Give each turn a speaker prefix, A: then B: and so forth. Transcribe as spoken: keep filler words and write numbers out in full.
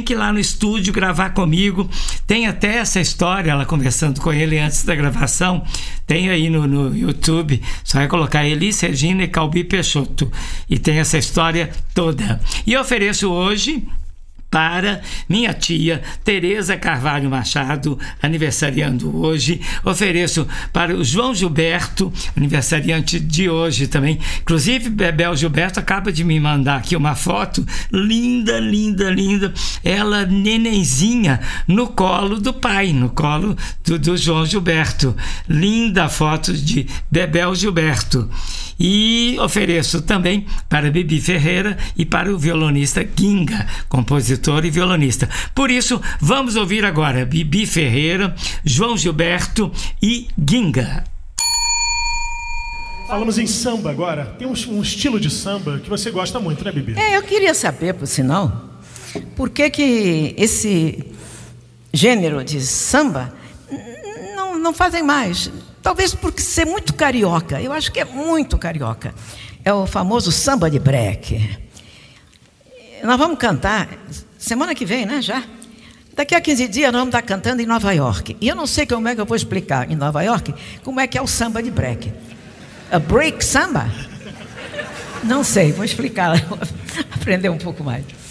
A: que ir lá no estúdio gravar comigo. Tem até essa história, ela conversando com ele antes da gravação, tem aí no, no YouTube, só vai colocar Elis Regina e Calbi Peixoto, e tem essa história toda. E eu ofereço hoje para minha tia Tereza Carvalho Machado, aniversariando hoje. Ofereço para o João Gilberto, aniversariante de hoje também. Inclusive, Bebel Gilberto acaba de me mandar aqui uma foto linda, linda, linda. Ela, nenenzinha, no colo do pai, no colo do, do João Gilberto. Linda foto de Bebel Gilberto. E ofereço também para Bibi Ferreira e para o violonista Ginga, compositor e violonista. Por isso, vamos ouvir agora Bibi Ferreira, João Gilberto e Ginga.
B: Falamos em samba agora. Tem um, um estilo de samba que você gosta muito, né, Bibi?
C: É, eu queria saber, por sinal, por que que esse gênero de samba não, não fazem mais. Talvez por ser muito carioca. Eu acho que é muito carioca. É o famoso samba de breque. Nós vamos cantar semana que vem, né, já? Daqui a quinze dias nós vamos estar cantando em Nova York. E eu não sei como é que eu vou explicar em Nova York como é que é o samba de break. A break samba? Não sei, vou explicar, vou aprender um pouco mais.